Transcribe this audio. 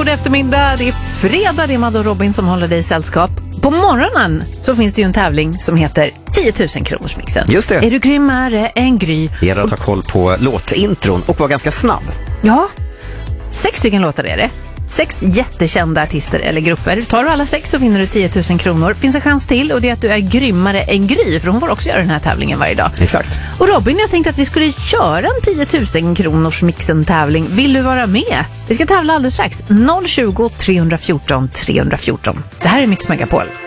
god eftermiddag. Det är fredag, det är Madde och Robin som håller dig i sällskap. På morgonen så finns det ju en tävling som heter 10 000 kronors mixen. Just det. Är du grymmare än Gry? Det gäller att ha koll på låtintron och vara ganska snabb. Ja, 6 stycken låtar är det. 6 jättekända artister eller grupper. Tar du alla 6 så vinner du 10 000 kronor. Finns en chans till och det är att du är grymmare än Gry, för hon får också göra den här tävlingen varje dag. Exakt. Och Robin, jag tänkte att vi skulle köra en 10 000 kronors mixen-tävling. Vill du vara med? Vi ska tävla alldeles strax. 020 314 314. Det här är Mix Megapol.